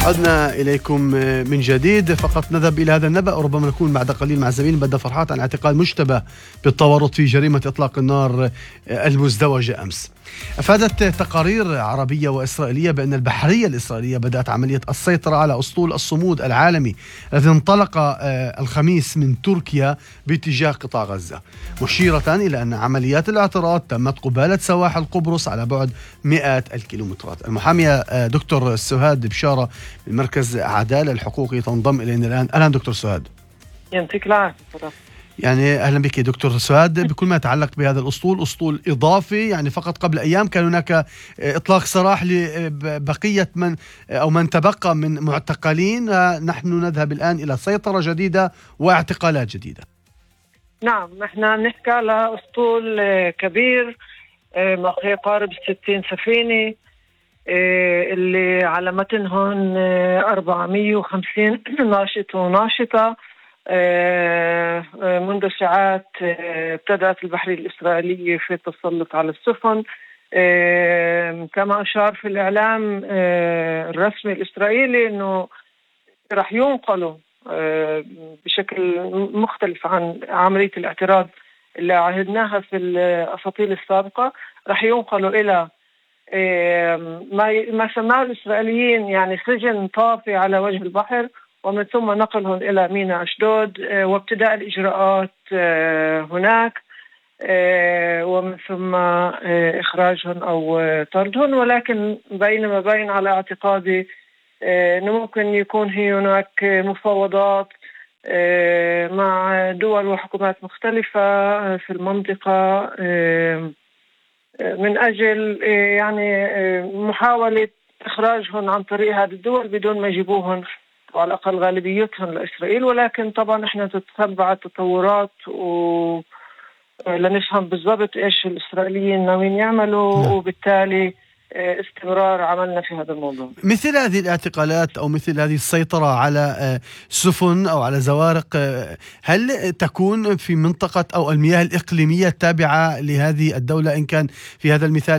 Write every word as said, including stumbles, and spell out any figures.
عدنا إليكم من جديد. فقط نذهب إلى هذا النبأ، وربما نكون بعد قليل مع زميلي بدر فرحات، عن اعتقال مشتبه بالتورط في جريمة إطلاق النار المزدوجة أمس. أفادت تقارير عربية وإسرائيلية بأن البحرية الإسرائيلية بدأت عملية السيطرة على أسطول الصمود العالمي الذي انطلق الخميس من تركيا باتجاه قطاع غزة، مشيرة إلى أن عمليات الاعتراض تمت قبالة سواحل قبرص على بعد مئات الكيلومترات. المحامية دكتور سهاد بشارة من مركز عدالة الحقوقي تنضم إلينا الآن. أهلا دكتور سهاد. يعطيك العافية. يعني أهلا بك دكتور سهاد. بكل ما يتعلق بهذا الأسطول، أسطول إضافي، يعني فقط قبل أيام كان هناك إطلاق سراح لبقية من أو من تبقى من معتقلين. نحن نذهب الآن إلى سيطرة جديدة واعتقالات جديدة. نعم، نحن نحكي على أسطول كبير ما يقارب ستين سفينة اللي على متنهم أربعمئة وخمسين ناشط وناشطة. منذ ساعات ابتدأت البحرية الإسرائيلية في التسلط على السفن، كما أشار في الإعلام الرسمي الإسرائيلي أنه رح ينقلوا بشكل مختلف عن عملية الاعتراض اللي عهدناها في الأساطيل السابقة. رح ينقلوا إلى ما سماه الإسرائيليين يعني سجن طافي على وجه البحر، ومن ثم نقلهم إلى ميناء أشدود وابتداء الإجراءات هناك، ومن ثم إخراجهم أو طردهم. ولكن بينما بين على اعتقادي أنه ممكن يكون هناك مفاوضات مع دول وحكومات مختلفة في المنطقة من أجل يعني محاولة إخراجهم عن طريق هذه الدول بدون ما يجيبوهم وعلى الأقل غالبيتهم لإسرائيل. ولكن طبعا إحنا تتبع التطورات و لنفهم بالضبط إيش الإسرائيليين ناويين يعملوا، لا. وبالتالي استمرار عملنا في هذا الموضوع. مثل هذه الاعتقالات أو مثل هذه السيطرة على سفن أو على زوارق، هل تكون في منطقة أو المياه الإقليمية التابعة لهذه الدولة، إن كان في هذا المثال